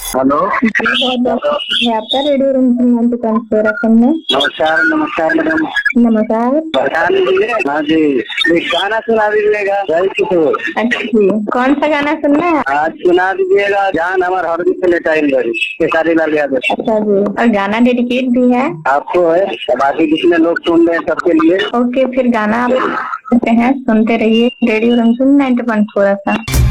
Hello. है आपका radio room दुकान से रकम है। नमस्कार नमस्कार मैडम। नमस्कार। बता दीजिए। हाँ जी, एक गाना सुना दीजिएगा जय किशोर। अच्छा जी, कौन सा गाना सुनना है? आज सुना दीजिएगा जान हमार हरदी से लेटाइल गई खेसारी लाल यादव। अच्छा जी, और गाना डेडिकेट भी है आपको है, बाकी जितने लोग सुन रहे हैं सबके लिए। ओके, फिर गाना आप सुनते रहिए रेडियो रंगसून 90.4 का।